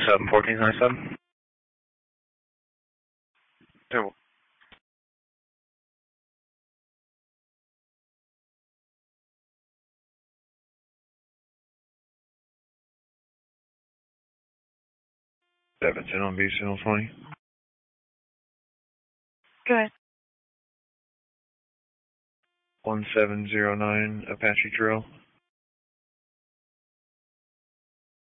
1497. 10. 710 on B, Signal 20. Good. 1709 Apache Drill.